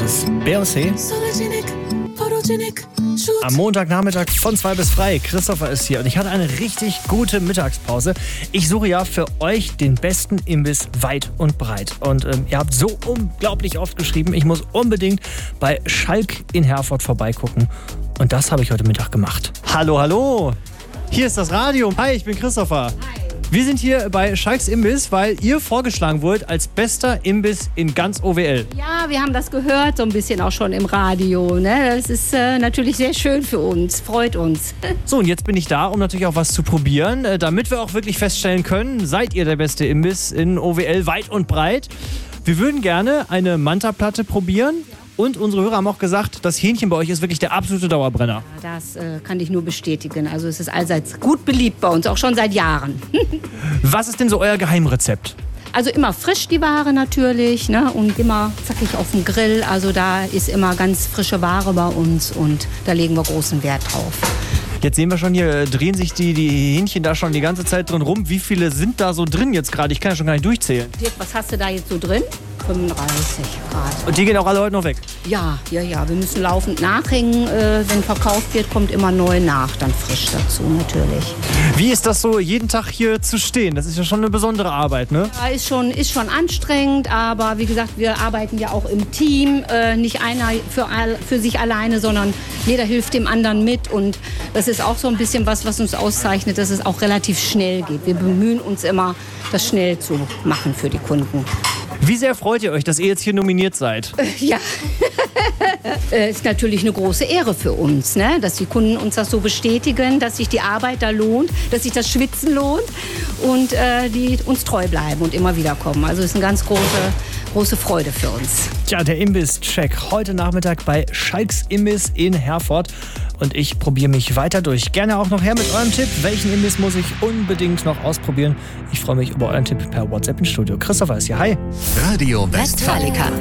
ist Beyoncé. Am Montagnachmittag von 2 bis 3. Christopher ist hier und ich hatte eine richtig gute Mittagspause. Ich suche ja für euch den besten Imbiss weit und breit. Und ihr habt so unglaublich oft geschrieben, ich muss unbedingt bei Schalk in Herford vorbeigucken. Und das habe ich heute Mittag gemacht. Hallo, hallo. Hier ist das Radio. Hi, ich bin Christopher. Hi. Wir sind hier bei Schalks Imbiss, weil ihr vorgeschlagen wurdet als bester Imbiss in ganz OWL. Ja, wir haben das gehört, so ein bisschen auch schon im Radio. Ne? Das ist natürlich sehr schön für uns, freut uns. So, und jetzt bin ich da, um natürlich auch was zu probieren, damit wir auch wirklich feststellen können, seid ihr der beste Imbiss in OWL weit und breit. Wir würden gerne eine Manta-Platte probieren. Und unsere Hörer haben auch gesagt, das Hähnchen bei euch ist wirklich der absolute Dauerbrenner. Ja, das kann ich nur bestätigen. Also es ist allseits gut beliebt bei uns, auch schon seit Jahren. Was ist denn so euer Geheimrezept? Also immer frisch die Ware natürlich, ne? Und immer zackig auf dem Grill. Also da ist immer ganz frische Ware bei uns und da legen wir großen Wert drauf. Jetzt sehen wir schon, hier drehen sich die Hähnchen da schon die ganze Zeit drin rum. Wie viele sind da so drin jetzt gerade? Ich kann ja schon gar nicht durchzählen. Dirk, was hast du da jetzt so drin? 35 Grad. Und die gehen auch alle heute noch weg? Ja. Wir müssen laufend nachhängen. Wenn verkauft wird, kommt immer neu nach. Dann frisch dazu natürlich. Wie ist das so, jeden Tag hier zu stehen? Das ist ja schon eine besondere Arbeit, ne? Ja, ist schon anstrengend. Aber wie gesagt, wir arbeiten ja auch im Team. Nicht einer für sich alleine, sondern jeder hilft dem anderen mit. Und das ist auch so ein bisschen was uns auszeichnet, dass es auch relativ schnell geht. Wir bemühen uns immer, das schnell zu machen für die Kunden. Wie sehr freut ihr euch, dass ihr jetzt hier nominiert seid? Ja, ist natürlich eine große Ehre für uns, ne? Dass die Kunden uns das so bestätigen, dass sich die Arbeit da lohnt, dass sich das Schwitzen lohnt und die uns treu bleiben und immer wieder kommen. Also ist eine ganz große Freude für uns. Tja, der Imbiss-Check heute Nachmittag bei Schalks Imbiss in Herford. Und ich probiere mich weiter durch. Gerne auch noch her mit eurem Tipp. Welchen Imbiss muss ich unbedingt noch ausprobieren? Ich freue mich über euren Tipp per WhatsApp ins Studio. Christopher ist hier. Hi. Radio Westfalica.